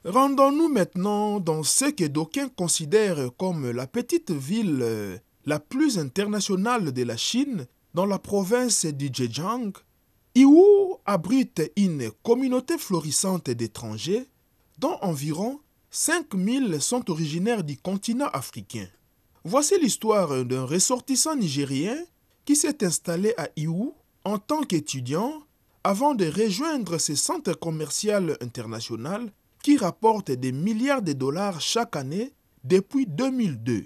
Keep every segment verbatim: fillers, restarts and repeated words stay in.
Rendons-nous maintenant dans ce que d'aucuns considèrent comme la petite ville euh, la plus internationale de la Chine, dans la province du Zhejiang. Yiwu abrite une communauté florissante d'étrangers, dont environ cinq mille sont originaires du continent africain. Voici l'histoire d'un ressortissant nigérien qui s'est installé à Yiwu en tant qu'étudiant avant de rejoindre ce centre commercial international qui rapporte des milliards de dollars chaque année depuis deux mille deux.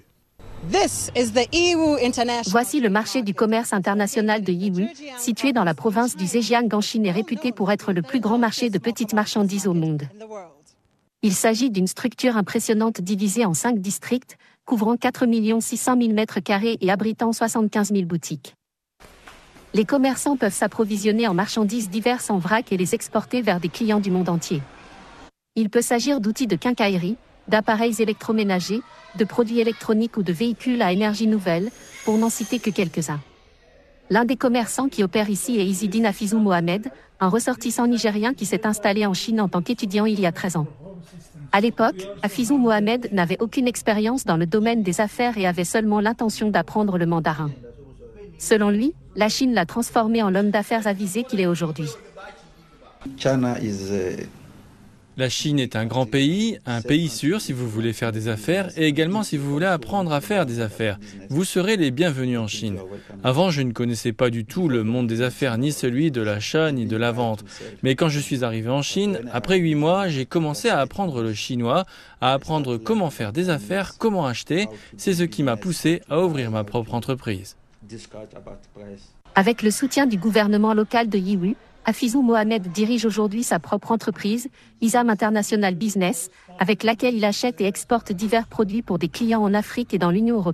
Voici le marché du commerce international de Yiwu, situé dans la province du Zhejiang en Chine et réputé pour être le plus grand marché de petites marchandises au monde. Il s'agit d'une structure impressionnante divisée en cinq districts, couvrant quatre millions six cent mille mètres carrés et abritant soixante-quinze mille boutiques. Les commerçants peuvent s'approvisionner en marchandises diverses en vrac et les exporter vers des clients du monde entier. Il peut s'agir d'outils de quincaillerie, d'appareils électroménagers, de produits électroniques ou de véhicules à énergie nouvelle, pour n'en citer que quelques-uns. L'un des commerçants qui opère ici est Izzidine Hafizou Mohamed, un ressortissant nigérien qui s'est installé en Chine en tant qu'étudiant il y a treize ans. À l'époque, Hafizou Mohamed n'avait aucune expérience dans le domaine des affaires et avait seulement l'intention d'apprendre le mandarin. Selon lui, la Chine l'a transformé en l'homme d'affaires avisé qu'il est aujourd'hui. China is uh... La Chine est un grand pays, un pays sûr si vous voulez faire des affaires et également si vous voulez apprendre à faire des affaires. Vous serez les bienvenus en Chine. Avant, je ne connaissais pas du tout le monde des affaires, ni celui de l'achat, ni de la vente. Mais quand je suis arrivé en Chine, après huit mois, j'ai commencé à apprendre le chinois, à apprendre comment faire des affaires, comment acheter. C'est ce qui m'a poussé à ouvrir ma propre entreprise. Avec le soutien du gouvernement local de Yiwu, Hafizou Mohamed dirige aujourd'hui sa propre entreprise, Isam International Business, avec laquelle il achète et exporte divers produits pour des clients en Afrique et dans l'Union européenne.